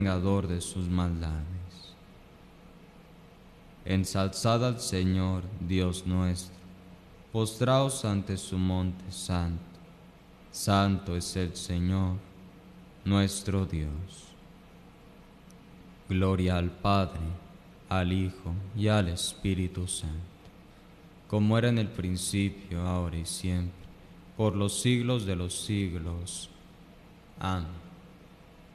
vengador de sus maldades. Ensalzad al Señor, Dios nuestro, postraos ante su monte santo. Santo es el Señor, nuestro Dios. Gloria al Padre, al Hijo y al Espíritu Santo, como era en el principio, ahora y siempre, por los siglos de los siglos. Amén.